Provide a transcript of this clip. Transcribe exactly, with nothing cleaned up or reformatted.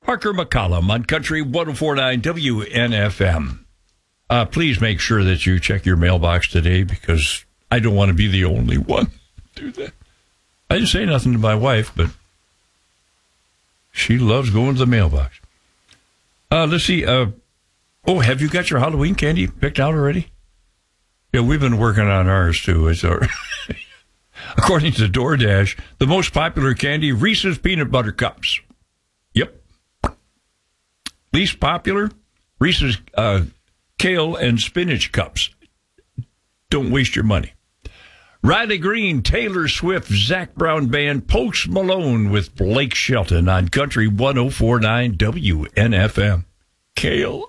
Parker McCollum on Country one oh four point nine W N F M. Uh, please make sure that you check your mailbox today because I don't want to be the only one to do that. I didn't say nothing to my wife, but she loves going to the mailbox. Uh, let's see. Uh, oh, have you got your Halloween candy picked out already? Yeah, we've been working on ours, too. It's our According to DoorDash, the most popular candy, Reese's Peanut Butter Cups. Yep. Least popular, Reese's uh, Kale and Spinach Cups. Don't waste your money. Riley Green, Taylor Swift, Zac Brown Band, Post Malone with Blake Shelton on Country one oh four point nine W N F M. Kale.